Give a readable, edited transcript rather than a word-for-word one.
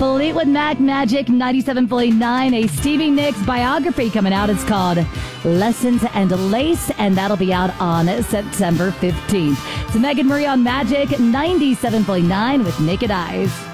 Fleetwood Mac Magic 97.9, a Stevie Nicks biography coming out. It's called Lessons and Lace, and that'll be out on September 15th. It's Megan Marie on Magic 97.9 with Naked Eyes.